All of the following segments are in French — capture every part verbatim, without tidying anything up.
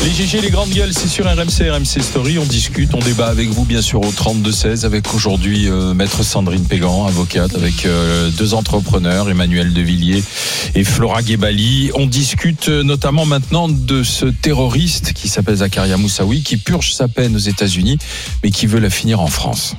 Les G G, les grandes gueules, c'est sur R M C, R M C Story. On discute, on débat avec vous, bien sûr, au trente-deux seize, avec aujourd'hui euh, Maître Sandrine Pégan, avocate, avec euh, deux entrepreneurs, Emmanuel Devilliers et Flora Ghebali. On discute euh, notamment maintenant de ce terroriste qui s'appelle Zakaria Moussaoui, qui purge sa peine aux États-Unis, mais qui veut la finir en France.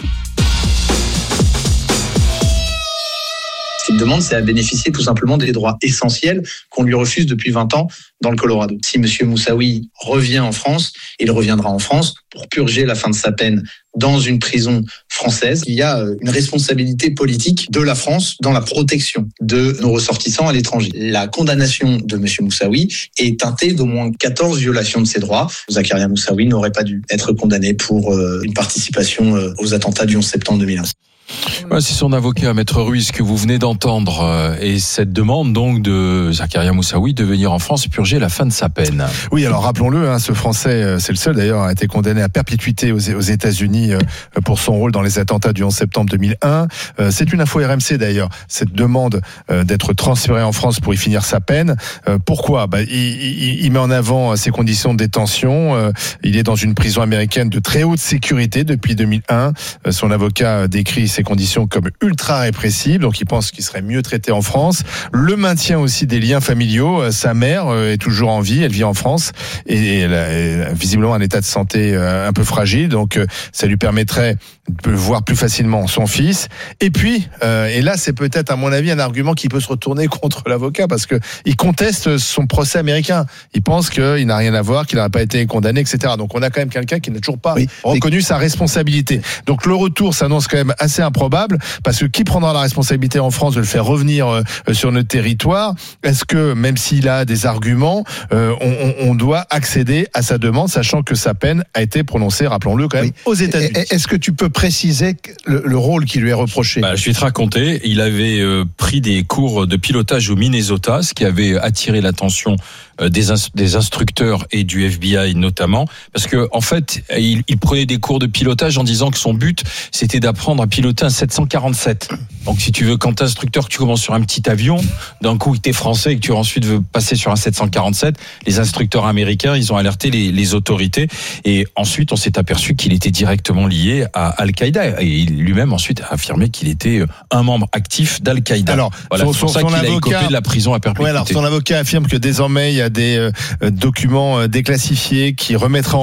Ce qu'il demande, c'est à bénéficier tout simplement des droits essentiels qu'on lui refuse depuis vingt ans dans le Colorado. Si M. Moussaoui revient en France, il reviendra en France pour purger la fin de sa peine dans une prison française. Il y a une responsabilité politique de la France dans la protection de nos ressortissants à l'étranger. La condamnation de M. Moussaoui est teintée d'au moins quatorze violations de ses droits. Zakaria Moussaoui n'aurait pas dû être condamné pour une participation aux attentats du onze septembre deux mille un. Ouais, c'est son avocat, Maître Ruiz, que vous venez d'entendre. Et cette demande donc de Zakaria Moussaoui de venir en France purger la fin de sa peine. Oui, alors rappelons-le, hein, ce Français, c'est le seul d'ailleurs, a été condamné à perpétuité aux, aux États-Unis pour son rôle dans les attentats du onze septembre deux mille un. C'est une info R M C d'ailleurs, cette demande d'être transféré en France pour y finir sa peine. Pourquoi ? Bah, il, il, il met en avant ses conditions de détention. Il est dans une prison américaine de très haute sécurité depuis deux mille un. Son avocat décrit ses conditions comme ultra répressives, donc il pense qu'il serait mieux traité en France. Le maintien aussi des liens familiaux. Sa mère est toujours en vie, elle vit en France et elle a visiblement un état de santé un peu fragile, donc ça lui permettrait de voir plus facilement son fils. Et puis, euh, et là c'est peut-être à mon avis un argument qui peut se retourner contre l'avocat, parce que il conteste son procès américain. Il pense qu'il n'a rien à voir, qu'il n'aurait pas été condamné, et cetera. Donc on a quand même quelqu'un qui n'a toujours pas oui, reconnu mais... sa responsabilité. Donc le retour s'annonce quand même assez improbable, parce que qui prendra la responsabilité en France de le faire revenir euh, sur notre territoire ? Est-ce que même s'il a des arguments, euh, on, on doit accéder à sa demande, sachant que sa peine a été prononcée, rappelons-le quand même, oui. aux États-Unis. Est-ce que tu peux préciser le, le rôle qui lui est reproché ? Bah, je vais te raconter. Il avait euh, pris des cours de pilotage au Minnesota, ce qui avait attiré l'attention euh, des, ins- des instructeurs et du F B I notamment, parce que en fait, il, il prenait des cours de pilotage en disant que son but, c'était d'apprendre à piloter un sept cent quarante-sept. Donc, si tu veux, quand t'es instructeur, que tu commences sur un petit avion, d'un coup, que t'es français et que tu ensuite veux passer sur un sept cent quarante-sept, les instructeurs américains, ils ont alerté les, les autorités. Et ensuite, on s'est aperçu qu'il était directement lié à Al-Qaïda. Et il lui-même ensuite a affirmé qu'il était un membre actif d'Al-Qaïda. Alors, voilà, son, c'est pour son, ça son qu'il avocat, a écopé de la prison à perpétuité. Ouais, alors son avocat affirme que désormais, il y a des euh, documents euh, déclassifiés qui remettraient en